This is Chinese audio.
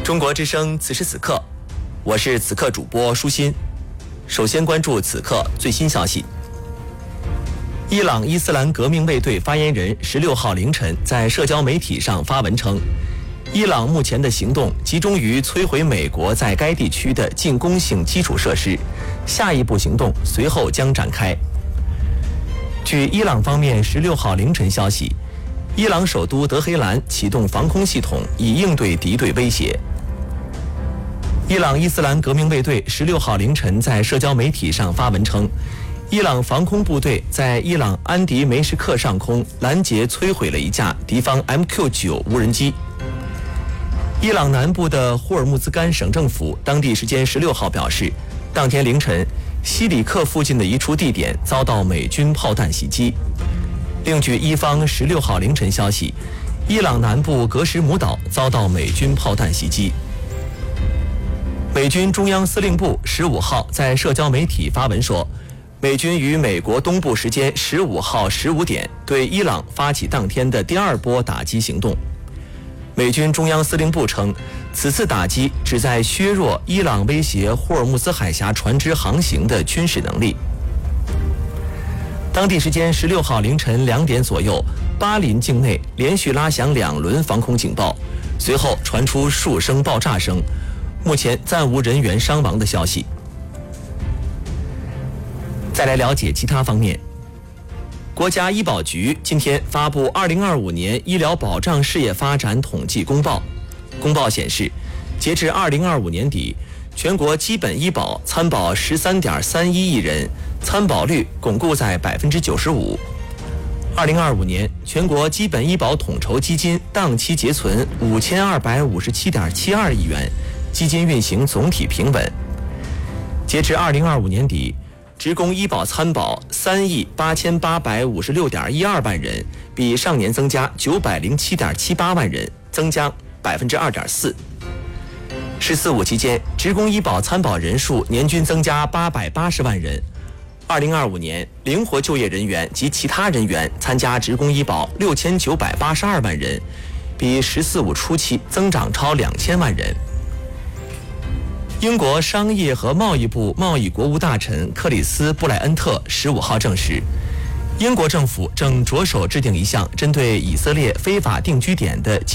中国之声此时此刻，我是此刻主播舒心。首先关注此刻最新消息。伊朗伊斯兰革命卫队发言人16号凌晨在社交媒体上发文称，伊朗目前的行动集中于摧毁美国在该地区的进攻性基础设施，下一步行动随后将展开。据伊朗方面16号凌晨消息，伊朗首都德黑兰启动防空系统以应对敌对威胁。伊朗伊斯兰革命卫队16号凌晨在社交媒体上发文称，伊朗防空部队在伊朗安迪梅什克上空拦截摧毁了一架敌方 MQ-9 无人机。伊朗南部的霍尔木兹干省政府当地时间16号表示，当天凌晨西里克附近的一处地点遭到美军炮弹袭击。另据伊方16号凌晨消息，伊朗南部格什姆岛遭到美军炮弹袭击。美军中央司令部15号在社交媒体发文说，美军于美国东部时间15号15点对伊朗发起当天的第二波打击行动。美军中央司令部称，此次打击旨在削弱伊朗威胁霍尔木兹海峡船只航行的军事能力。当地时间16号凌晨2点左右，巴林境内连续拉响2轮防空警报，随后传出数声爆炸声，目前暂无人员伤亡的消息。再来了解其他方面。国家医保局今天发布2025年医疗保障事业发展统计公报。公报显示，截至2025年底，全国基本医保参保13.31亿人，参保率巩固在95%。2025年，全国基本医保统筹基金当期结存5257.72亿元，基金运行总体平稳。截至2025年底，职工医保参保38856.12万人，比上年增加907.78万人，增加2.4%。“14五”期间，职工医保参保人数年均增加880万人。2025年，灵活就业人员及其他人员参加职工医保6982万人，比“14五”初期增长超2000万人。英国商业和贸易部贸易国务大臣克里斯·布莱恩特15号证实，英国政府正着手制定一项针对以色列非法定居点的